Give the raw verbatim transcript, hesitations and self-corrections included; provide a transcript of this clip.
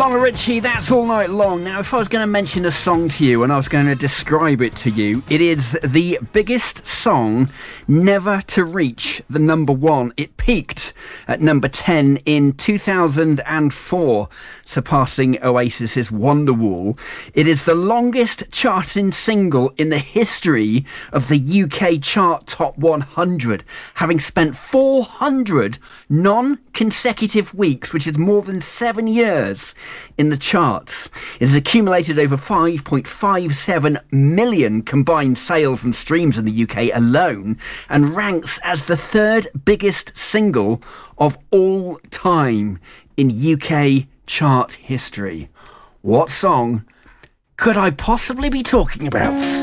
Lionel Richie, That's All Night Long. Now, if I was going to mention a song to you and I was going to describe it to you, it is the biggest song never to reach the number one. It peaked at number ten in two thousand four, surpassing Oasis's Wonderwall. It is the longest charting single in the history of the U K chart top one hundred, having spent four hundred non-consecutive weeks, which is more than seven years in the charts. It has accumulated over five point five seven million combined sales and streams in the U K alone, and ranks as the third biggest single of all time in U K chart history. What song could I possibly be talking about?